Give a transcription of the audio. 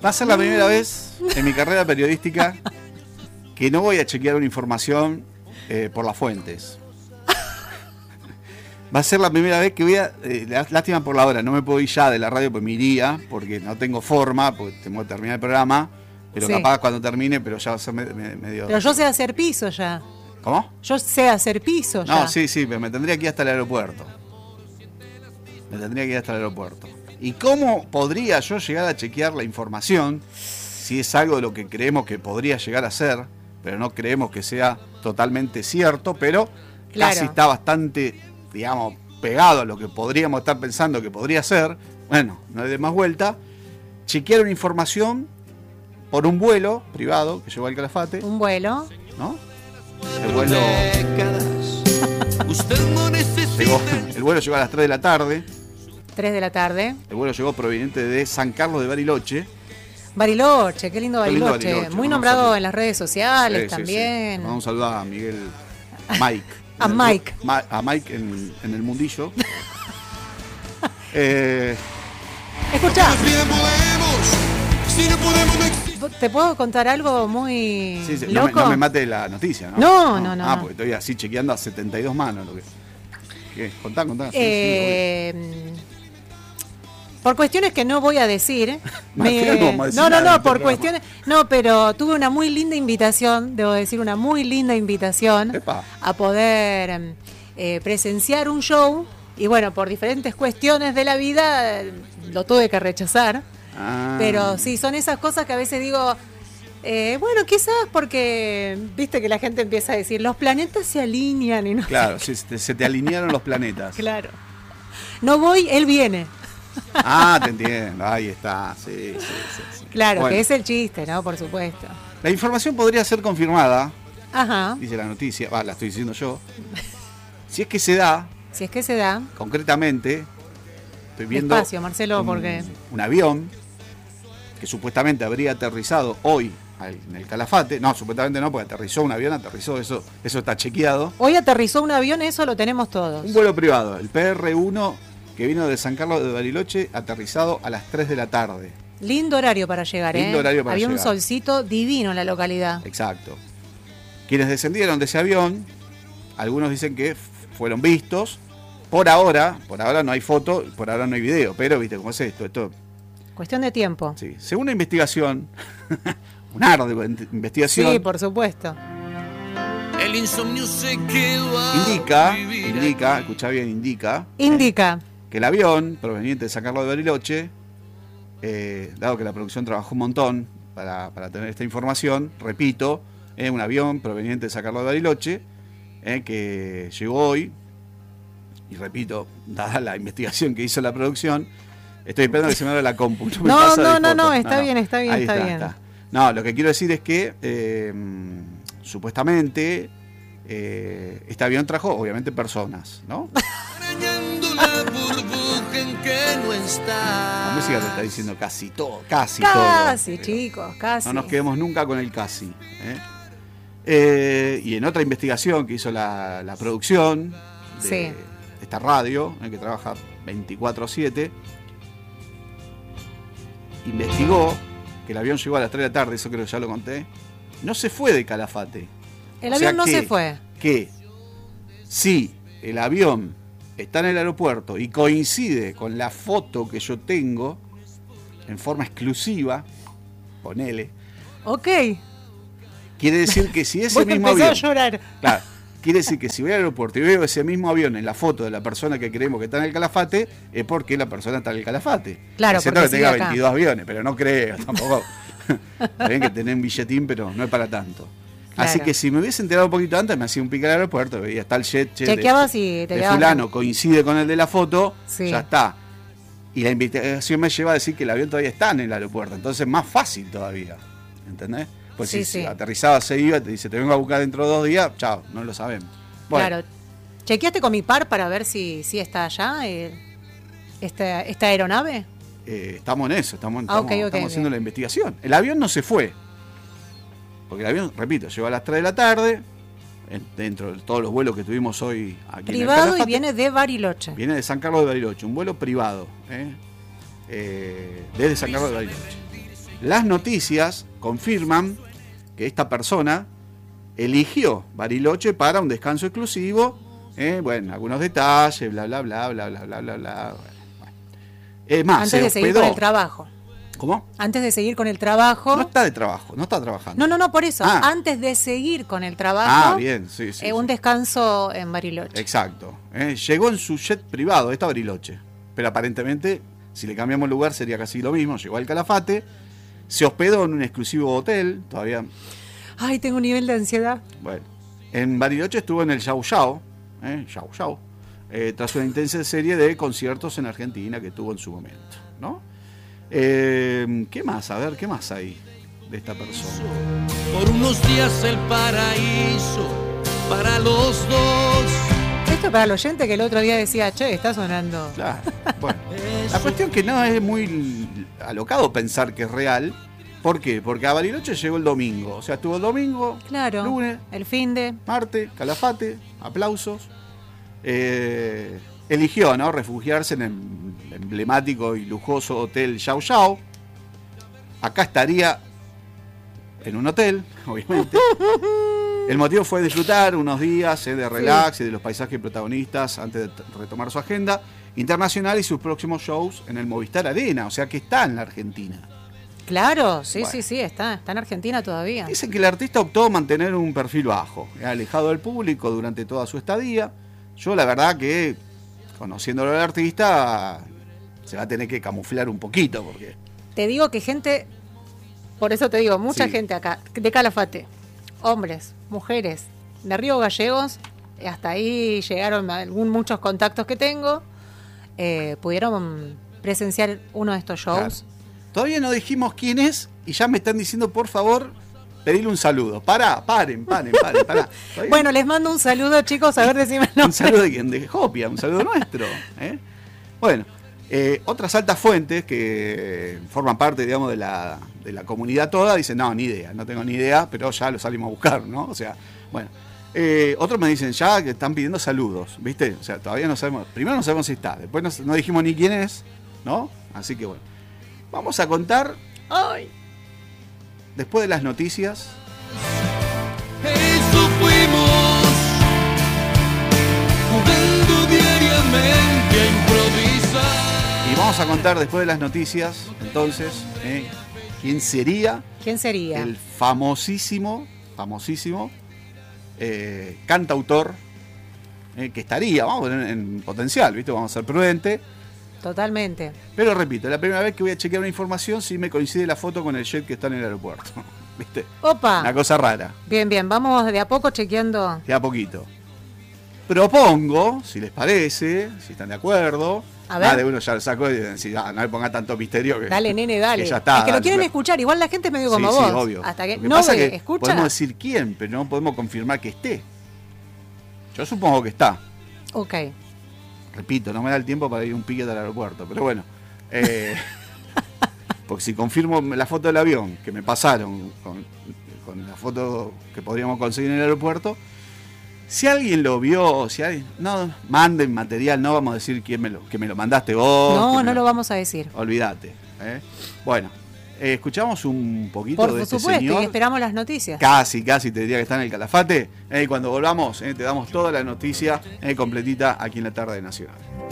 Va a ser la primera vez en mi carrera periodística que no voy a chequear una información por las fuentes. Va a ser la primera vez que voy a... lástima por la hora, no me puedo ir ya de la radio, pues me iría, porque no tengo forma, porque tengo que terminar el programa, pero capaz cuando termine, pero ya va a ser medio... Pero yo sé hacer piso ya. ¿Cómo? Yo sé hacer piso ya. No, sí, pero me tendría que ir hasta el aeropuerto. ¿Y cómo podría yo llegar a chequear la información si es algo de lo que creemos que podría llegar a ser, pero no creemos que sea totalmente cierto, pero casi está bastante, digamos, pegado a lo que podríamos estar pensando que podría ser? Bueno, no le dé más vuelta. Chequear una información por un vuelo privado que llegó al Calafate. Un vuelo. ¿No? El vuelo llegó a las 3 de la tarde. 3 de la tarde. El vuelo llegó proveniente de San Carlos de Bariloche. Bariloche, qué lindo Bariloche. Bariloche. Muy nombrado en las redes sociales también. Sí. Vamos a saludar a Miguel, Mike. A Mike. A Mike en el mundillo. Escuchá. ¿Te puedo contar algo muy loco? No me mate la noticia, ¿no? No. Ah, porque estoy así chequeando a 72 manos. ¿Qué? Contá. Por cuestiones que no voy a decir. Por cuestiones. No, pero tuve una muy linda invitación, debo decir, Epa. a poder presenciar un show. Y bueno, por diferentes cuestiones de la vida lo tuve que rechazar. Pero sí, son esas cosas que a veces digo, bueno, quizás porque viste que la gente empieza a decir, los planetas se alinean y no. Claro, se te alinearon los planetas. Claro. No voy, él viene. Te entiendo, ahí está. Sí. Claro, bueno, que es el chiste, ¿no? Por supuesto. La información podría ser confirmada. Ajá. Dice la noticia, la estoy diciendo yo. Si es que se da. Concretamente, estoy viendo. Despacio, Marcelo, porque un avión que supuestamente habría aterrizado hoy en el Calafate. No, supuestamente no, porque aterrizó, eso está chequeado. Hoy aterrizó un avión, eso lo tenemos todos. Un vuelo privado, el PR-1, que vino de San Carlos de Bariloche, aterrizado a las 3 de la tarde. Lindo horario para llegar, Había un solcito divino en la localidad. Exacto. Quienes descendieron de ese avión, algunos dicen que fueron vistos. Por ahora no hay foto, por ahora no hay video, pero viste cómo es esto. Cuestión de tiempo. Sí. Según una investigación, un ardua investigación. Sí, por supuesto. El insomnio se quedó. Indica, escuchá bien, indica que el avión proveniente de San Carlos de Bariloche, dado que la producción trabajó un montón para tener esta información, repito, un avión proveniente de San Carlos de Bariloche, que llegó hoy, y repito, dada la investigación que hizo la producción, estoy esperando que se me abra la compu. No, está bien. No, lo que quiero decir es que supuestamente este avión trajo, obviamente, personas, ¿no? La música te está diciendo casi todo. Casi, chicos, casi. No nos quedemos nunca con el casi. Y en otra investigación que hizo la producción de esta radio, que trabaja 24/7, investigó que el avión llegó a las 3 de la tarde, eso creo que ya lo conté, no se fue de Calafate. El avión no se fue. Que si el avión está en el aeropuerto y coincide con la foto que yo tengo en forma exclusiva, ponele. Ok. Quiere decir que si ese mismo avión... a llorar. Claro. Quiere decir que si voy al aeropuerto y veo ese mismo avión en la foto de la persona que creemos que está en el Calafate, es porque la persona está en el Calafate. Claro, es cierto que tenga 22 aviones, pero no creo tampoco. Tienen que tener un billetín, pero no es para tanto. Claro. Así que si me hubiese enterado un poquito antes, me hacía un pique al aeropuerto, veía, está el jet de fulano, coincide con el de la foto, ya está. Y la investigación me lleva a decir que el avión todavía está en el aeropuerto, entonces es más fácil todavía. ¿Entendés? Pues si aterrizaba, se iba, te dice, te vengo a buscar dentro de 2 días, chao, no lo sabemos. Bueno. Claro. ¿Chequeaste con mi par para ver si está allá esta aeronave? Estamos en eso, estamos haciendo la investigación. El avión no se fue, porque el avión, repito, llegó a las 3 de la tarde, dentro de todos los vuelos que tuvimos hoy aquí privado en el Calafate, y viene de Bariloche. Viene de San Carlos de Bariloche, un vuelo privado, desde San Carlos de Bariloche. Las noticias confirman que esta persona eligió Bariloche para un descanso exclusivo. Bueno, algunos detalles, bla, bla, bla, bla, bla, bla, bla, bla. Bueno. Más, antes de seguir con el trabajo. ¿Cómo? Antes de seguir con el trabajo. No está de trabajo, no está trabajando. No, por eso. Antes de seguir con el trabajo. Bien, sí. Un descanso en Bariloche. Exacto. Llegó en su jet privado, esta Bariloche. Pero aparentemente, si le cambiamos lugar, sería casi lo mismo. Llegó al Calafate, se hospedó en un exclusivo hotel, todavía. Ay, tengo un nivel de ansiedad. Bueno. En Bariloche estuvo en el Yau Yau. Tras una intensa serie de conciertos en Argentina que tuvo en su momento, ¿no? ¿Qué más? A ver, ¿qué más hay de esta persona? Por unos días el paraíso para los dos. Esto para el oyente que el otro día decía, che, está sonando. Claro, bueno. La cuestión que no es muy alocado pensar que es real. ¿Por qué? Porque a Bariloche llegó el domingo. O sea, estuvo el domingo, claro, lunes, el finde, martes, Calafate, aplausos. Eligió, ¿no?, refugiarse en el emblemático y lujoso hotel Yau Yau. Acá estaría en un hotel, obviamente. El motivo fue disfrutar unos días de relax y de los paisajes protagonistas antes de retomar su agenda internacional y sus próximos shows en el Movistar Arena. O sea que está en la Argentina. Claro, sí, bueno. Sí, está en Argentina todavía. Dicen que el artista optó mantener un perfil bajo, alejado del público durante toda su estadía. Yo la verdad que, conociéndolo al artista, se va a tener que camuflar un poquito, porque... Te digo que gente, por eso te digo, mucha gente acá, de Calafate, hombres, mujeres, de Río Gallegos, hasta ahí llegaron muchos contactos que tengo, pudieron presenciar uno de estos shows. Claro. Todavía no dijimos quién es y ya me están diciendo, por favor, pedirle un saludo. Paren. Bueno, les mando un saludo, chicos, a ver, decime el nombre. Un saludo de quién, de Jopia, un saludo nuestro. Bueno, otras altas fuentes que forman parte, digamos, de la comunidad toda, dicen, no, ni idea, no tengo ni idea, pero ya lo salimos a buscar, ¿no? O sea, bueno. Otros me dicen ya que están pidiendo saludos, ¿viste? O sea, todavía no sabemos, primero no sabemos si está, después no dijimos ni quién es, ¿no? Así que bueno. Vamos a contar, después de las noticias. Eso fuimos, jugando diariamente a improvisar. Y vamos a contar después de las noticias, entonces, ¿quién sería? El famosísimo cantautor que estaría, vamos en potencial, ¿viste? Vamos a ser prudentes. Totalmente. Pero repito, la primera vez que voy a chequear una información, sí me coincide la foto con el jet que está en el aeropuerto. ¿Viste? Opa. Una cosa rara. Bien, vamos de a poco chequeando. De a poquito. Propongo, si les parece, si están de acuerdo. A ver. De uno ya lo sacó y decir, no le ponga tanto misterio. Que, dale, nene, dale. Que ya está. Es que lo quieren escuchar, igual la gente me dijo como sí, vos. Sí, obvio. Hasta que no pasa que escucha. Podemos decir quién, pero no podemos confirmar que esté. Yo supongo que está. Ok. Repito, no me da el tiempo para ir un piquete al aeropuerto, pero bueno. Porque si confirmo la foto del avión que me pasaron con la foto que podríamos conseguir en el aeropuerto, si alguien lo vio, si alguien, no manden material, no vamos a decir que me lo mandaste vos. No lo vamos a decir. Olvídate. Bueno, escuchamos un poquito de este supuesto, señor. Y esperamos las noticias. Casi te diría que está en el Calafate. Cuando volvamos, te damos toda la noticia completita aquí en la tarde Nacional.